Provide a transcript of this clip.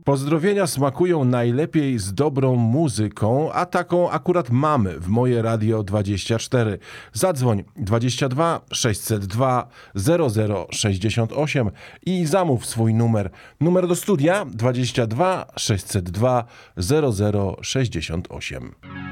Pozdrowienia smakują najlepiej z dobrą muzyką, a taką akurat mamy w Moje Radio 24. Zadzwoń 22 602 0068 i zamów swój numer. Numer do studia 22 602 0068.